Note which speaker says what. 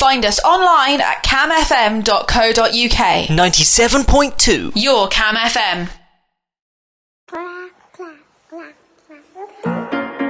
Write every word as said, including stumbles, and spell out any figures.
Speaker 1: Find us online at cam f m dot co dot u k.
Speaker 2: ninety-seven point two.
Speaker 1: Your Cam F M.
Speaker 3: Clap, clap, clap, clap.